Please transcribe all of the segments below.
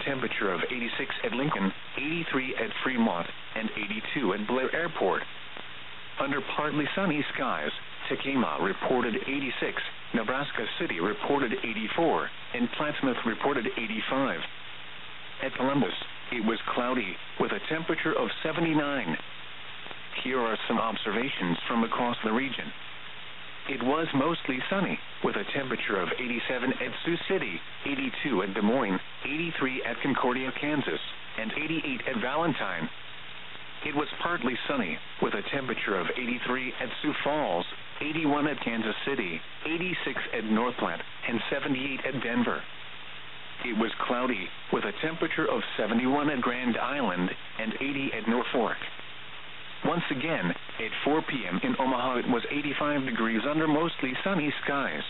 temperature of 86 at Lincoln, 83 at Fremont, and 82 at Blair Airport. Under partly sunny skies, Tekamah reported 86, Nebraska City reported 84, and Plattsmouth reported 85. At Columbus, it was cloudy, with a temperature of 79. Here are some observations from across the region. It was mostly sunny, with a temperature of 87 at Sioux City, 82 at Des Moines, 83 at Concordia, Kansas, and 88 at Valentine. It was partly sunny, with a temperature of 83 at Sioux Falls, 81 at Kansas City, 86 at North Platte, and 78 at Denver. It was cloudy, with a temperature of 71 at Grand Island and 80 at Norfolk. Once again, at 4 p.m. in Omaha, it was 85 degrees under mostly sunny skies.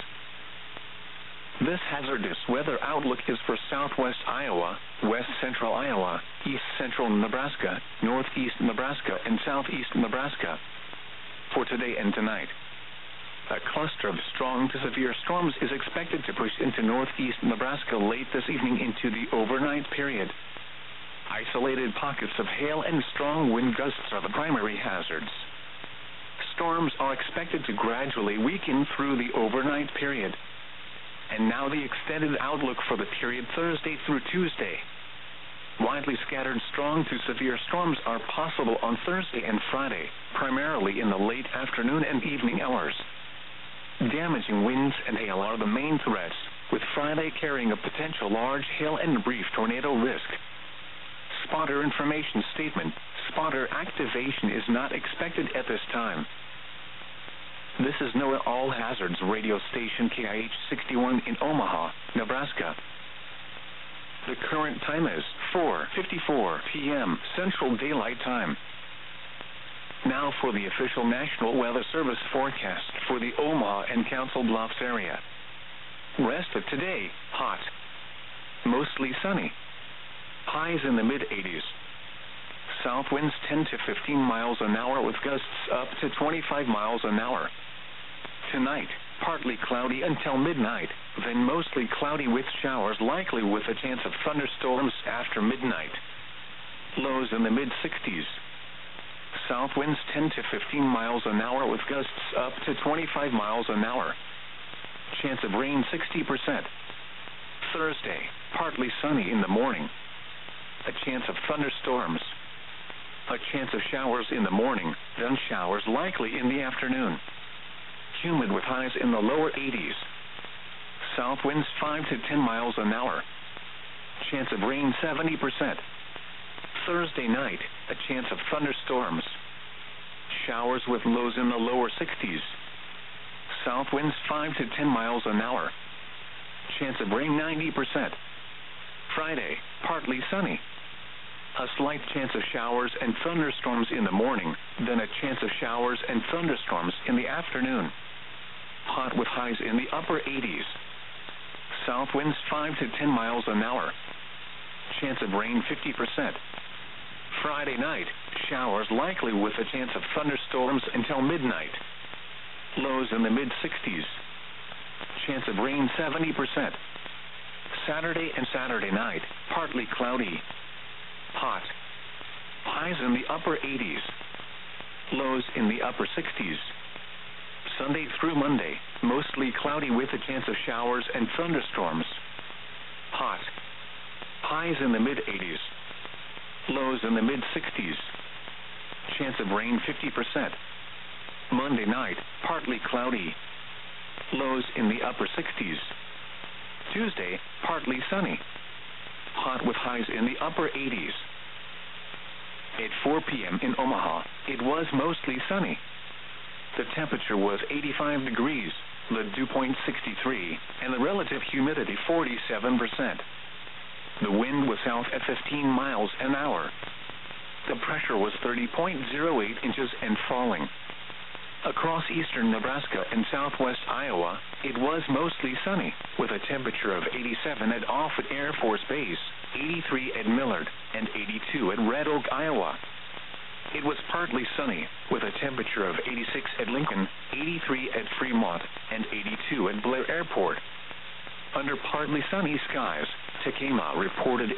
This hazardous weather outlook is for southwest Iowa, west central Iowa, east central Nebraska, northeast Nebraska, and southeast Nebraska. For today and tonight, a cluster of strong to severe storms is expected to push into northeast Nebraska late this evening into the overnight period. Isolated pockets of hail and strong wind gusts are the primary hazards. Storms are expected to gradually weaken through the overnight period. And now the extended outlook for the period Thursday through Tuesday. Widely scattered strong to severe storms are possible on Thursday and Friday, primarily in the late afternoon and evening hours. Damaging winds and hail are the main threats, with Friday carrying a potential large hail and brief tornado risk. Spotter information statement: spotter activation is not expected at this time. This is NOAA All Hazards radio station KIH 61 in Omaha, Nebraska. The current time is 4:54 p.m. Central Daylight Time. Now for the official National Weather Service forecast for the Omaha and Council Bluffs area. Rest of today, hot. Mostly sunny. Highs in the mid-80s. South winds 10 to 15 miles an hour with gusts up to 25 miles an hour. Tonight, partly cloudy until midnight, then mostly cloudy with showers likely with a chance of thunderstorms after midnight. Lows in the mid-60s. South winds 10 to 15 miles an hour with gusts up to 25 miles an hour. Chance of rain 60%. Thursday, partly sunny in the morning. A chance of thunderstorms. A chance of showers in the morning, then showers likely in the afternoon. Humid with highs in the lower 80s. South winds 5 to 10 miles an hour. Chance of rain 70%. Thursday night, a chance of thunderstorms. Showers with lows in the lower 60s. South winds 5 to 10 miles an hour. Chance of rain 90%. Friday, partly sunny. A slight chance of showers and thunderstorms in the morning, then a chance of showers and thunderstorms in the afternoon. Hot with highs in the upper 80s. South winds 5 to 10 miles an hour. Chance of rain 50%. Friday night, showers likely with a chance of thunderstorms until midnight. Lows in the mid-60s. Chance of rain 70%. Saturday and Saturday night, partly cloudy. Hot. Highs in the upper 80s. Lows in the upper 60s. Sunday through Monday, mostly cloudy with a chance of showers and thunderstorms. Hot. Highs in the mid-80s. Lows in the mid-60s. Chance of rain 50%. Monday night, partly cloudy. Lows in the upper 60s. Tuesday, partly sunny. Hot with highs in the upper 80s. At 4 p.m. in Omaha, it was mostly sunny. The temperature was 85 degrees, the dew point 63, and the relative humidity 47%. The wind was south at 15 miles an hour. The pressure was 30.08 inches and falling. Across eastern Nebraska and southwest Iowa, it was mostly sunny, with a temperature of 87 at Offutt Air Force Base, 83 at Millard, and 82 at Red Oak, Iowa. It was partly sunny, with a temperature of 86 at Lincoln, 83 at Fremont, and 82 at Blair Airport. Under partly sunny skies, Tekamah reported